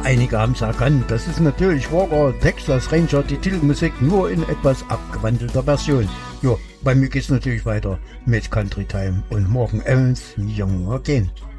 einige haben es erkannt, das ist natürlich Walker Texas Ranger, die Titelmusik nur in etwas abgewandelter Version. Jo, bei mir geht's natürlich weiter mit Country Time und Morgan Evans Young Again.